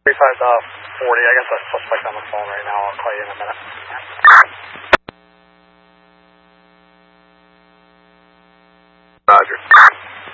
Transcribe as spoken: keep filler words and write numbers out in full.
thirty-five to forty, I got the suspect on the phone right now. I'll call you in a minute. Roger.